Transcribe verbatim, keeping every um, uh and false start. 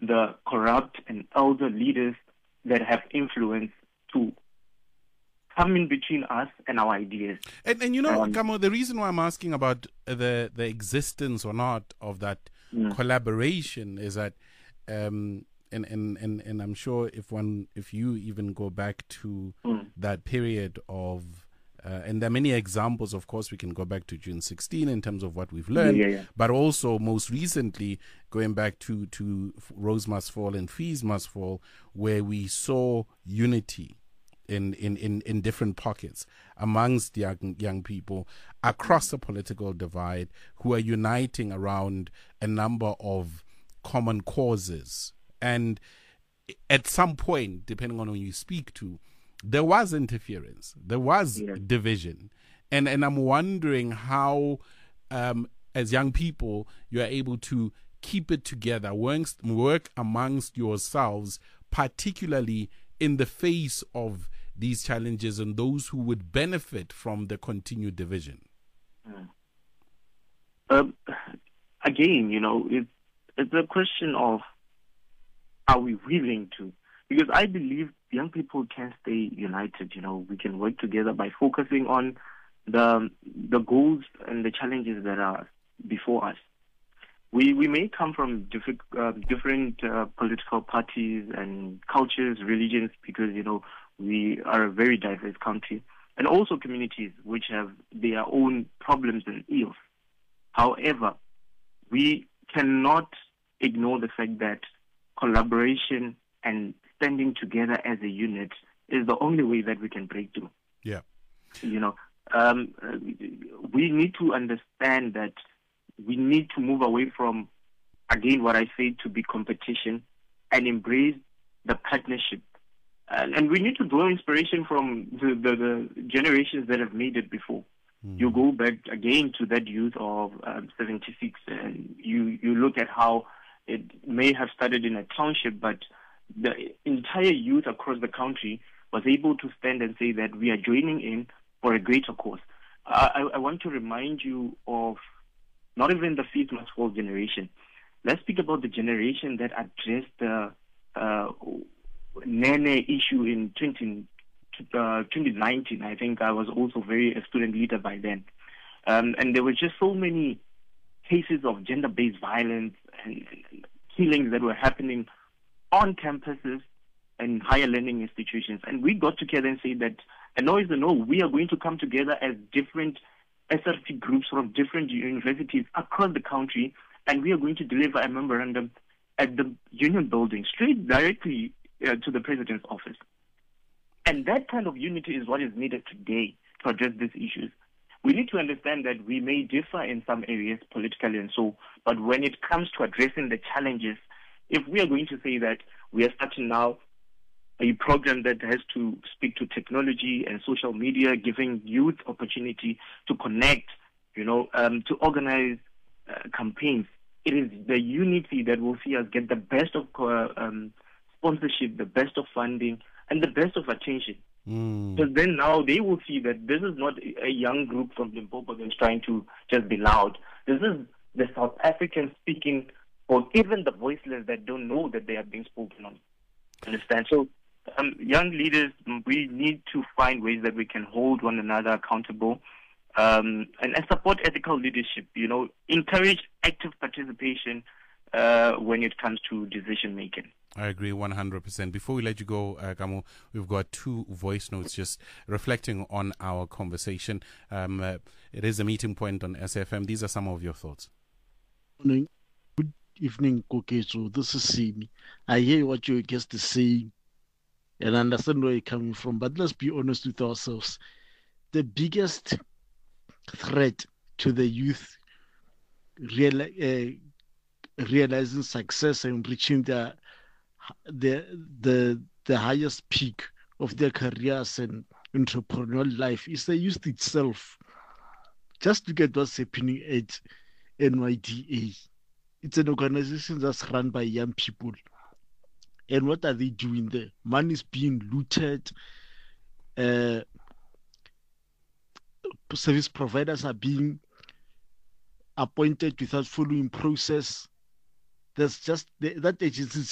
the corrupt and elder leaders that have influence to come in between us and our ideas. And, and you know, um, Kamo, the reason why I'm asking about the the existence or not of that mm. collaboration is that, um, and, and, and, and I'm sure if one, if you even go back to mm. that period of, uh, and there are many examples, of course, we can go back to June sixteenth in terms of what we've learned, yeah, yeah, yeah. but also most recently going back to, to Rose Must Fall and Fees Must Fall, where we saw unity in, in, in, in different pockets amongst young, young people across the political divide who are uniting around a number of common causes. And at some point, depending on who you speak to, there was interference, there was yeah. division. And, and I'm wondering how, um, as young people, you are able to keep it together, work, work amongst yourselves, particularly in the face of these challenges and those who would benefit from the continued division. Mm. Um, again, you know, it, it's a question of, are we willing to? Because I believe young people can stay united. You know, we can work together by focusing on the the goals and the challenges that are before us. We we may come from different uh, different uh, political parties and cultures, religions, because you know we are a very diverse country, and also communities which have their own problems and ills. However, we cannot ignore the fact that collaboration and standing together as a unit is the only way that we can break through. Yeah. You know, um, we need to understand that we need to move away from, again, what I say to be competition and embrace the partnership. And, and we need to draw inspiration from the, the, the generations that have made it before. Mm. You go back again to that youth of um, seventy-six, and you, you look at how it may have started in a township, but the entire youth across the country was able to stand and say that we are joining in for a greater cause. Uh, I, I want to remind you of not even the Fees Must Fall generation. Let's speak about the generation that addressed the uh, Nene issue in twenty, uh, twenty nineteen. I think I was also very a student leader by then. Um, and there were just so many cases of gender-based violence and, and killings that were happening on campuses and higher learning institutions. And we got together and said that, and no is a no, we are going to come together as different S R C groups from different universities across the country, and we are going to deliver a memorandum at the Union Building, straight directly uh, to the President's office. And that kind of unity is what is needed today to address these issues. We need to understand that we may differ in some areas politically and so, but when it comes to addressing the challenges, if we are going to say that we are starting now a program that has to speak to technology and social media, giving youth opportunity to connect, you know, um, to organize uh, campaigns, it is the unity that will see us get the best of uh, um, sponsorship, the best of funding, and the best of attention. Mm. Because then now they will see that this is not a young group from Limpopo that's trying to just be loud. This is the South Africans speaking, or even the voiceless that don't know that they are being spoken on. Understand? So, um, young leaders, we need to find ways that we can hold one another accountable, um, and, and support ethical leadership. You know, encourage active participation uh, when it comes to decision making. I agree one hundred percent. Before we let you go, uh, Kamo, we've got two voice notes just reflecting on our conversation. Um, uh, it is a meeting point on S F M. These are some of your thoughts. Good evening, Kokeso. This is Simi. I hear what your guest is saying and understand where you're coming from, but let's be honest with ourselves. The biggest threat to the youth real, uh, realizing success and reaching the the the the highest peak of their careers and entrepreneurial life is the youth itself. Just look at what's happening at N Y D A. It's an organization that's run by young people. And what are they doing there? Money is being looted. Uh, service providers are being appointed without following process. There's just that agency